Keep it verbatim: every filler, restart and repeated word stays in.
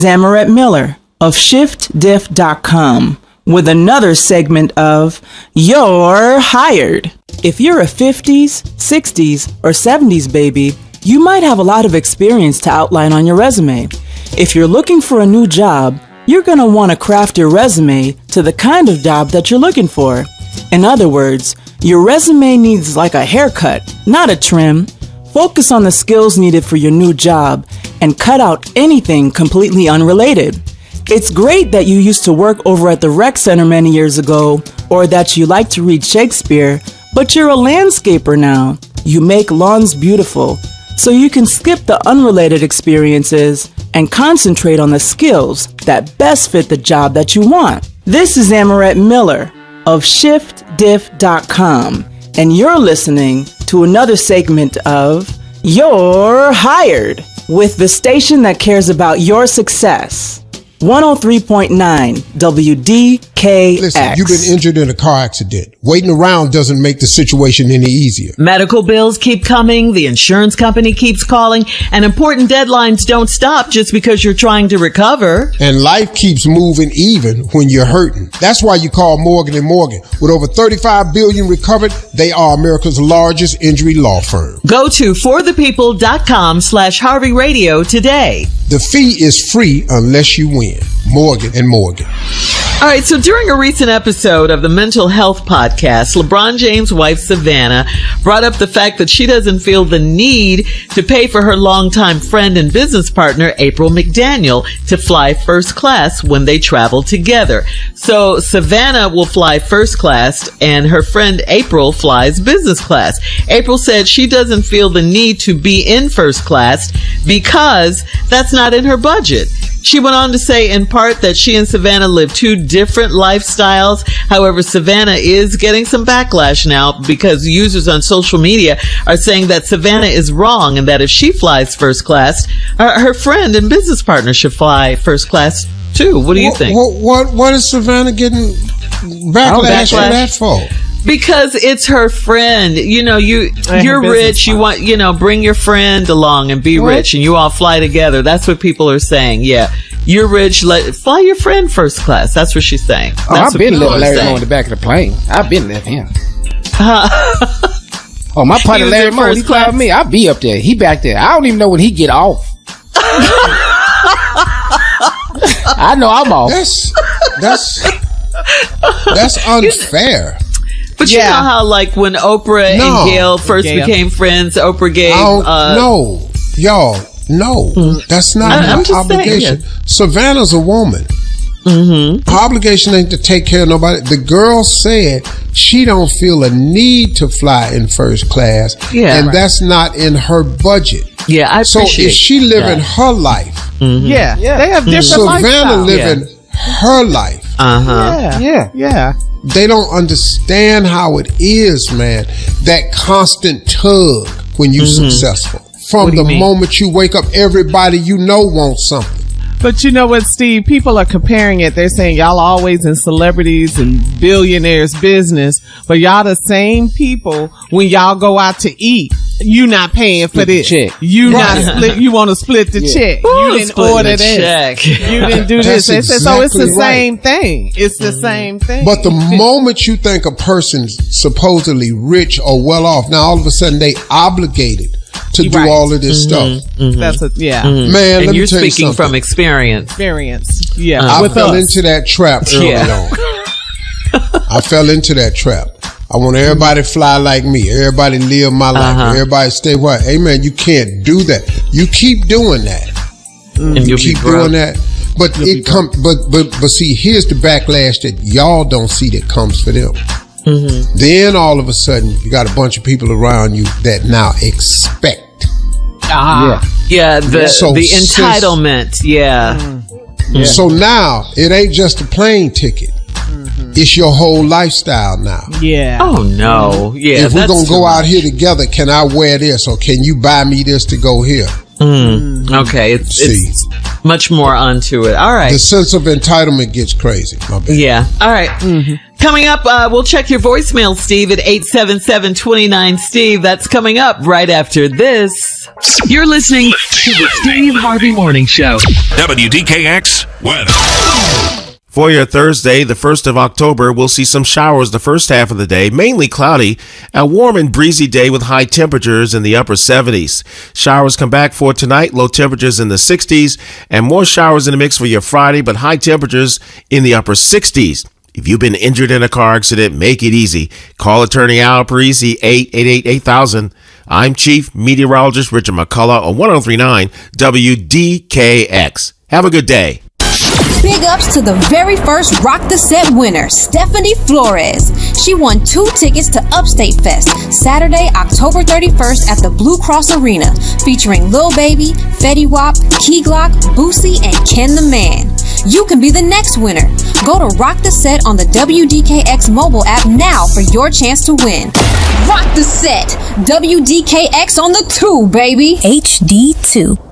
Zamarette Miller of shift diff dot com with another segment of You're Hired. If you're a fifties, sixties, or seventies baby, you might have a lot of experience to outline on your resume. If you're looking for a new job, you're going to want to craft your resume to the kind of job that you're looking for. In other words, your resume needs like a haircut, not a trim. Focus on the skills needed for your new job and cut out anything completely unrelated. It's great that you used to work over at the rec center many years ago, or that you like to read Shakespeare, but you're a landscaper now. You make lawns beautiful, so you can skip the unrelated experiences and concentrate on the skills that best fit the job that you want. This is Zamarette Miller of shift diff dot com, and you're listening to another segment of You're Hired with the station that cares about your success. one oh three point nine W D K X. Listen, you've been injured in a car accident. Waiting around doesn't make the situation any easier. Medical bills keep coming, the insurance company keeps calling, and important deadlines don't stop just because you're trying to recover. And life keeps moving even when you're hurting. That's why you call Morgan and Morgan. With over thirty-five billion dollars recovered, they are America's largest injury law firm. Go to for the people dot com slash Harvey Radio today. The fee is free unless you win. Morgan and Morgan. All right, so during a recent episode of the Mental Health Podcast, LeBron James' wife, Savannah, brought up the fact that she doesn't feel the need to pay for her longtime friend and business partner, April McDaniel, to fly first class when they travel together. So Savannah will fly first class and her friend April flies business class. April said she doesn't feel the need to be in first class because that's not in her budget. She went on to say in part that she and Savannah live two different lifestyles. However, Savannah is getting some backlash now because users on social media are saying that Savannah is wrong and that if she flies first class, her, her friend and business partner should fly first class too. What do you what, think? What, what, what is Savannah getting backlash for that for? Because it's her friend. You know, you, you're rich. You want, you know, bring your friend along and be what? rich and you all fly together. That's what people are saying. Yeah. You're rich. Let, fly your friend first class. That's what she's saying. Oh, That's I've been letting Larry Moe in the back of the plane. I've been left him. Uh, oh, my partner Larry Moe, he fly with me. I'll be up there. He back there. I don't even know when he get off. I know I'm off. That's, that's, that's unfair. But yeah. You know how, like, when Oprah no. and Gail first Gail. became friends, Oprah gave... Uh, no, y'all, no. Mm. That's not I, her obligation. Saying, yeah. Savannah's a woman. Mm-hmm. Her obligation ain't to take care of nobody. The girl said she don't feel a need to fly in first class, yeah, and right. that's not in her budget. Yeah, I appreciate So is she living that. her life? Mm-hmm. Yeah, yeah, they have different Savannah lifestyles. living yeah. her life. Uh-huh. Yeah, yeah, yeah. They don't understand how it is, man. That constant tug when you're mm-hmm. successful. From the moment you wake up, everybody you know wants something. But you know what, Steve? People are comparing it. They're saying y'all always in celebrities and billionaires business, but y'all the same people when y'all go out to eat. You not paying for this. Check. You right. not split. You want to split the yeah. check. Ooh, you didn't order this. Check. You didn't do this. Exactly so it's the right. same thing. It's the mm-hmm. same thing. But the moment you think a person's supposedly rich or well off, now all of a sudden they obligated to do right. all of this mm-hmm. stuff. Mm-hmm. That's a, yeah. Mm-hmm. Man, and let you're me tell you speaking something. from experience. Experience. Yeah. I with fell us. into that trap early yeah. on. I fell into that trap. I want everybody to fly like me. Everybody live my life. Uh-huh. Everybody stay white. Hey, man, you can't do that. You keep doing that. Mm. You you'll keep be doing that. But you'll it come. But but but see, here's the backlash that y'all don't see that comes for them. Mm-hmm. Then all of a sudden, you got a bunch of people around you that now expect. Ah, yeah, yeah the so the entitlement. Since, yeah. Mm. yeah. So now it ain't just a plane ticket. It's your whole lifestyle now. Yeah. Oh no. Yeah. If we're gonna go much. out here together, can I wear this or can you buy me this to go here? Mm. Okay. It's, See, it's much more onto it. All right. The sense of entitlement gets crazy. Yeah. All right. Mm-hmm. Coming up, uh, we'll check your voicemail, Steve, at eight seven seven, two nine, Steve. That's coming up right after this. You're listening to the Steve Harvey Morning Show. W D K X weather. For your Thursday, the first of October, we'll see some showers the first half of the day, mainly cloudy, a warm and breezy day with high temperatures in the upper seventies. Showers come back for tonight, low temperatures in the sixties, and more showers in the mix for your Friday, but high temperatures in the upper sixties. If you've been injured in a car accident, make it easy. Call attorney Al Parisi, eight eight eight, eight thousand. I'm Chief Meteorologist Richard McCullough on one oh three point nine W D K X. Have a good day. Big ups to the very first Rock the Set winner, Stephanie Flores. She won two tickets to Upstate Fest, Saturday, October thirty-first at the Blue Cross Arena, featuring Lil Baby, Fetty Wap, Key Glock, Boosie, and Ken the Man. You can be the next winner. Go to Rock the Set on the W D K X mobile app now for your chance to win. Rock the Set, W D K X on the two, baby. H D two.